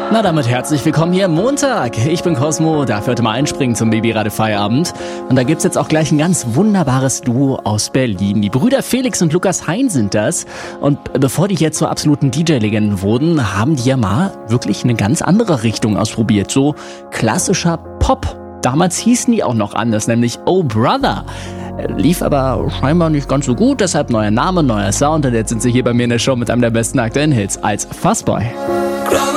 Na damit herzlich willkommen hier Montag. Ich bin Cosmo, darf heute mal einspringen zum Babyradio Feierabend. Und da gibt's jetzt auch gleich ein ganz wunderbares Duo aus Berlin. Die Brüder Felix und Lukas Hein sind das. Und bevor die jetzt zur absoluten DJ-Legenden wurden, haben die ja mal wirklich eine ganz andere Richtung ausprobiert. So klassischer Pop. Damals hießen die auch noch anders, nämlich Oh Brother. Lief aber scheinbar nicht ganz so gut, deshalb neuer Name, neuer Sound. Und jetzt sind sie hier bei mir in der Show mit einem der besten aktuellen Hits als Fuzzboy.